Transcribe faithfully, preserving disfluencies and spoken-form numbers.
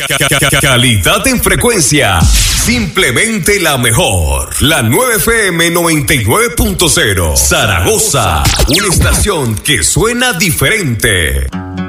Calidad en frecuencia. Simplemente la mejor. La nueve F M noventa y nueve punto cero. Zaragoza. Una estación que suena diferente.